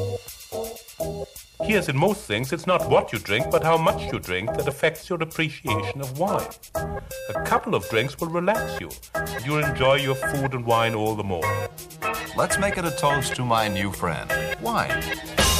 Yes, in most things, it's not what you drink, but how much you drink that affects your appreciation of wine. A couple of drinks will relax you, and you'll enjoy your food and wine all the more. Let's make it a toast to my new friend, wine.